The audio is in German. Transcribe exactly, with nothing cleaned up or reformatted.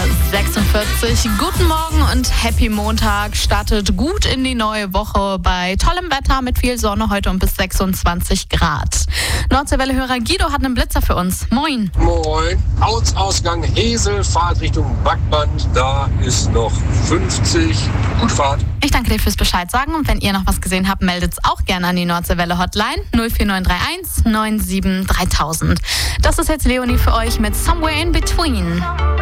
sechsundvierzig. Guten Morgen und Happy Montag. Startet gut in die neue Woche bei tollem Wetter mit viel Sonne heute und bis sechsundzwanzig Grad. Nordseewelle-Hörer Guido hat einen Blitzer für uns. Moin. Moin. Ortsausgang Hesel, Fahrt Richtung Backband. Da ist noch fünfzig. Gute Fahrt. Ich danke dir fürs Bescheid sagen und wenn ihr noch was gesehen habt, meldet es auch gerne an die Nordseewelle Hotline null vier neun drei eins neun sieben dreitausend. Das ist jetzt Leonie für euch mit Somewhere in Between.